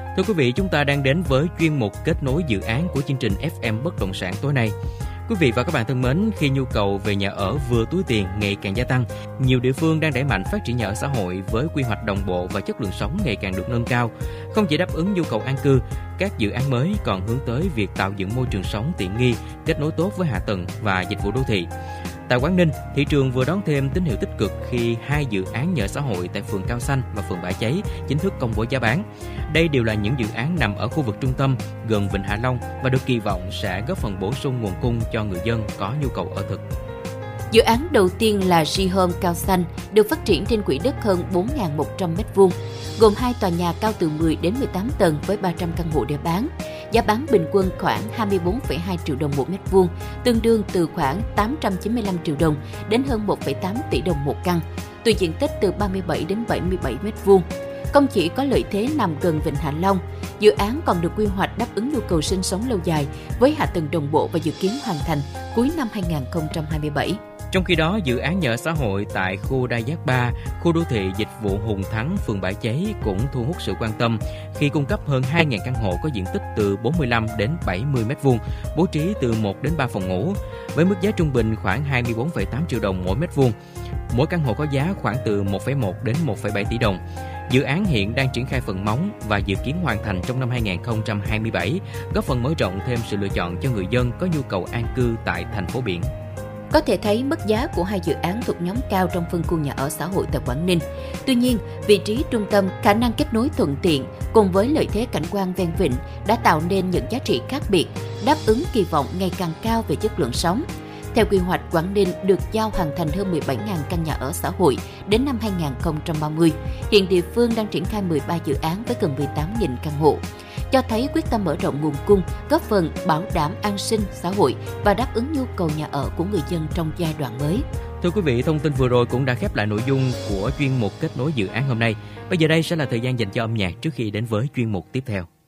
Thưa quý vị, chúng ta đang đến với chuyên mục kết nối dự án của chương trình FM Bất động sản tối nay. Quý vị và các bạn thân mến, khi nhu cầu về nhà ở vừa túi tiền ngày càng gia tăng, nhiều địa phương đang đẩy mạnh phát triển nhà ở xã hội với quy hoạch đồng bộ và chất lượng sống ngày càng được nâng cao. Không chỉ đáp ứng nhu cầu an cư, các dự án mới còn hướng tới việc tạo dựng môi trường sống tiện nghi, kết nối tốt với hạ tầng và dịch vụ đô thị. Tại Quảng Ninh, thị trường vừa đón thêm tín hiệu tích cực khi 2 dự án nhà ở xã hội tại phường Cao Xanh và phường Bãi Cháy chính thức công bố giá bán. Đây đều là những dự án nằm ở khu vực trung tâm, gần Vịnh Hạ Long và được kỳ vọng sẽ góp phần bổ sung nguồn cung cho người dân có nhu cầu ở thực. Dự án đầu tiên là G-Home Cao Xanh được phát triển trên quỹ đất hơn 4.100 m2, gồm 2 tòa nhà cao từ 10 đến 18 tầng với 300 căn hộ để bán. Giá bán bình quân khoảng 24,2 triệu đồng một mét vuông, tương đương từ khoảng 895 triệu đồng đến hơn 1,8 tỷ đồng một căn, tùy diện tích từ 37 đến 77 mét vuông. Không chỉ có lợi thế nằm gần Vịnh Hạ Long, dự án còn được quy hoạch đáp ứng nhu cầu sinh sống lâu dài với hạ tầng đồng bộ và dự kiến hoàn thành cuối năm 2027. Trong khi đó, dự án nhà ở xã hội tại khu Đa Giác 3, khu đô thị dịch vụ Hùng Thắng, phường Bãi Cháy cũng thu hút sự quan tâm khi cung cấp hơn 2.000 căn hộ có diện tích từ 45 đến 70 m2, bố trí từ 1 đến 3 phòng ngủ, với mức giá trung bình khoảng 24,8 triệu đồng mỗi mét vuông. Mỗi căn hộ có giá khoảng từ 1,1 đến 1,7 tỷ đồng. Dự án hiện đang triển khai phần móng và dự kiến hoàn thành trong năm 2027, góp phần mở rộng thêm sự lựa chọn cho người dân có nhu cầu an cư tại thành phố biển. Có thể thấy mức giá của 2 dự án thuộc nhóm cao trong phân khu nhà ở xã hội tại Quảng Ninh. Tuy nhiên, vị trí trung tâm, khả năng kết nối thuận tiện cùng với lợi thế cảnh quan ven vịnh đã tạo nên những giá trị khác biệt, đáp ứng kỳ vọng ngày càng cao về chất lượng sống. Theo quy hoạch, Quảng Ninh được giao hoàn thành hơn 17.000 căn nhà ở xã hội đến năm 2030. Hiện địa phương đang triển khai 13 dự án với gần 18.000 căn hộ, cho thấy quyết tâm mở rộng nguồn cung, góp phần bảo đảm an sinh xã hội và đáp ứng nhu cầu nhà ở của người dân trong giai đoạn mới. Thưa quý vị, thông tin vừa rồi cũng đã khép lại nội dung của chuyên mục kết nối dự án hôm nay. Bây giờ đây sẽ là thời gian dành cho âm nhạc trước khi đến với chuyên mục tiếp theo.